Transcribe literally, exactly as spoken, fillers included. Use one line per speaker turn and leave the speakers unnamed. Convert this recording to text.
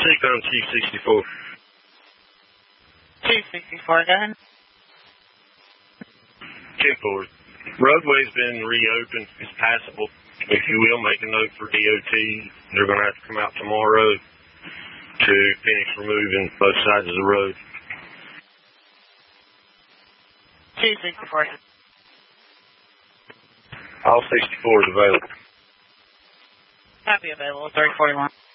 Recon Chief sixty-four.
Chief sixty-four, go ahead.
ten four. Roadway's been reopened. It's passable. If you will, make a note for D O T. They're going to have to come out tomorrow to finish removing both sides of the road.
Chief sixty-four.
All sixty-four is available.
Copy available, three forty-one.